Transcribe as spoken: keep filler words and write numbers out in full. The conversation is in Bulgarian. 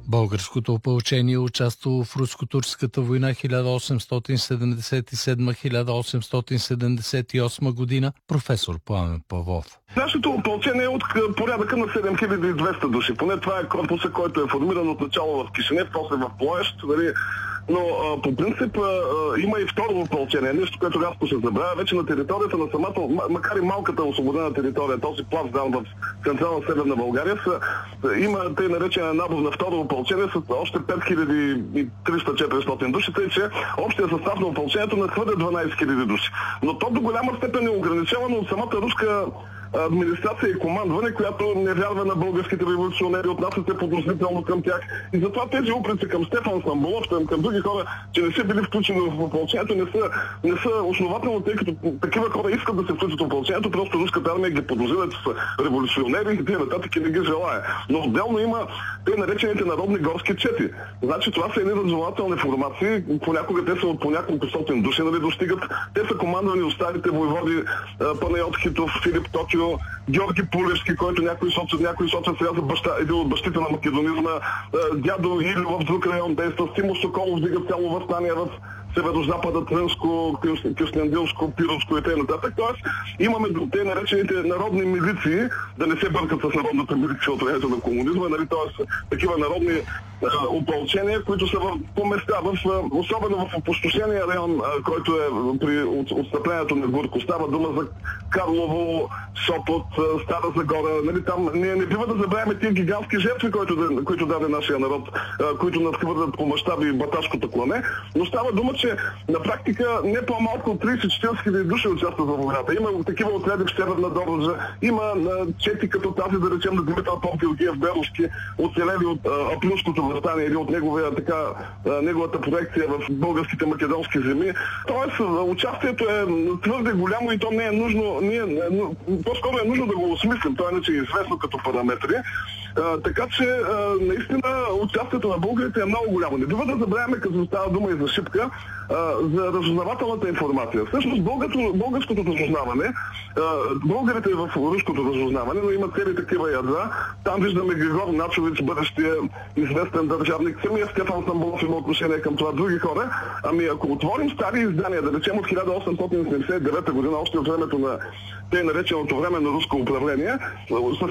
Българското опълчение участвало в руско-турската война хиляда осемстотин седемдесет и седма - хиляда осемстотин седемдесет и осма година. Професор Пламен Павлов. Нашето опълчение е от порядъка на седем хиляди и двеста души. Поне това е корпуса, който е формиран от начало в Кишинев, после в Плоещ. Но а, по принцип а, а, има и второ опълчение, нещо, което рязко се забравя. Вече на територията на самата, макар и малката освободена територия, този плацдарм в централна Северна България, са, има тъй наречена набор на второ опълчение с още пет хиляди и триста - четиристотин души, тъй че общия състав на опълчението надхвърля дванадесет хиляди души. Но то до голяма степен е ограничавано от самата руска администрация и командване, която не вярва на българските революционери, отнася се подозрително към тях. И затова тези упреци към Стефан Стамболов, към други хора, че не са били включени в опълчението, не са, не са основателно, тъй като такива хора искат да се включат в опълчението, просто руската армия ги подозира, че са революционери и т.н. нататък и не ги желая. Но отделно има тъй наречените народни горски чети. Значи това са едни разузнавателни формации, понякога те са от по няколко стотин души, нали достигат. Те са командвани от старите войводи Панайот Хитов, Филип Токио, Георги Пулевски, който някой сочат, някой сочат сега за баща, един от бащите на македонизма, дядо Илю в друг район действа, Симо Соколов дига цяло въстание в северо-запада, Трънско, Кюстендилско, Пировско и т.н. Тоест имаме те наречените народни милиции, да не се бъркат с народната милиция от времето на комунизма, нали? Т.е. такива народни а, опълчения, които са в, по места, в, особено в опустошения район, а, който е при от, отстъплението на Гурко. Става дума за Карлово, Сопот, Стара Загора. Нали? Там ние не бива да забравяме тези гигантски жертви, които, които даде нашия народ, а, които надхвърлят по мащаби баташкото клане, но става дума, че на практика не по-малко от тридесет - четиридесет хиляди души участват в войната. Има такива отряди в Северна Добруджа, има чети като тази, да речем, на Димитър Попилгиев Беровски, оцелели от Априлското въстание или от неговия, така, неговата проекция в българските македонски земи. Тоест, участието е твърде голямо и то не е нужно, ние, по-скоро е нужно да го осмислим, то иначе е известно като параметри. А, така че а, наистина участието на българите е много голямо. Не бива да забравяме, като става дума и за Шипка, а, за разузнавателната информация. Всъщност българското, българското разузнаване, а, българите в руското разузнаване, но имат цели такива ядра. Там виждаме Григор Начович, бъдещия известен държавник. Самия Стефан Стамболов има отношение към това, други хора. Ами ако отворим стари издания, да речем от хиляда осемстотин седемдесет и девета година, още от времето на тъй нареченото време на руско управление,